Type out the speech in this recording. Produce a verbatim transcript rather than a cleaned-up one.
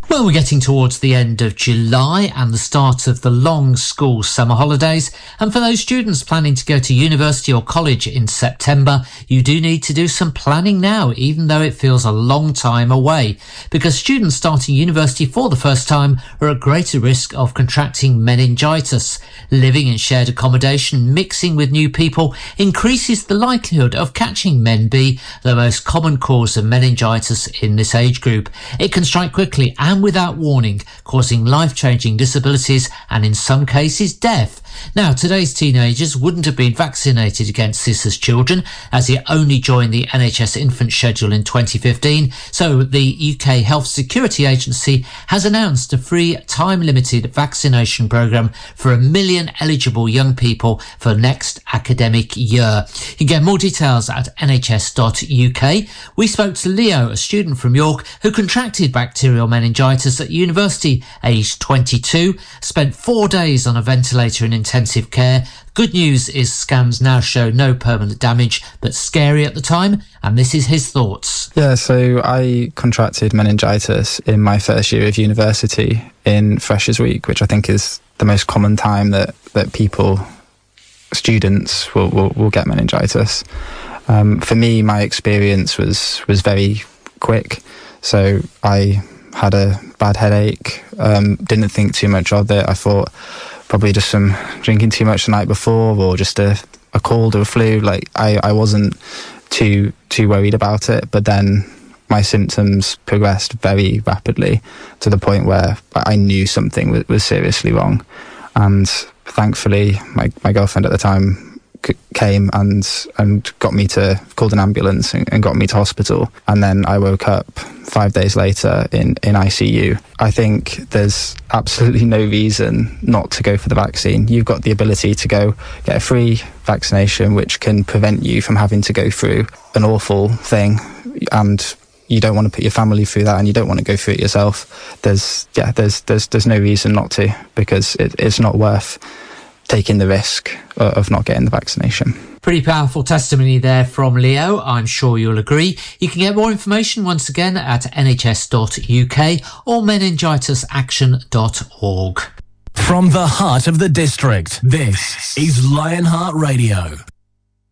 Well, we're getting towards the end of July and the start of the long school summer holidays. And for those students planning to go to university or college in September, you do need to do some planning now, even though it feels a long time away, because students starting university for the first time are at greater risk of contracting meningitis. Living in shared accommodation, mixing with new people, increases the likelihood of catching men B, the most common cause of meningitis in this age group. It can strike quickly and without warning, causing life-changing disabilities and in some cases death. Now, today's teenagers wouldn't have been vaccinated against this as children, as it only joined the N H S infant schedule in twenty fifteen, so the U K Health Security Agency has announced a free time-limited vaccination programme for a million eligible young people for next academic year. You can get more details at N H S dot U K. We spoke to Leo, a student from York who contracted bacterial meningitis at university, aged twenty-two, spent four days on a ventilator in intensive care. Good news is scans now show no permanent damage, but scary at the time, and this is his thoughts. Yeah, so I contracted meningitis in my first year of university in Freshers Week, which I think is the most common time that, that people, students, will, will, will get meningitis. Um, for me, my experience was, was very quick. So I had a bad headache, um, didn't think too much of it. I thought probably just some drinking too much the night before, or just a, a cold or a flu. Like I, I wasn't too too worried about it, but then my symptoms progressed very rapidly to the point where I knew something was, was seriously wrong. And thankfully, my, my girlfriend at the time c- came and and got me to, called an ambulance and, and got me to hospital. And then I woke up five days later in, in I C U. I think there's absolutely no reason not to go for the vaccine. You've got the ability to go get a free vaccination, which can prevent you from having to go through an awful thing, and you don't want to put your family through that, and you don't want to go through it yourself. There's yeah, there's there's there's no reason not to, because it, it's not worth taking the risk of not getting the vaccination. Pretty powerful testimony there from Leo. I'm sure you'll agree. You can get more information once again at N H S dot U K or meningitis action dot org. From the heart of the district, this is Lionheart Radio.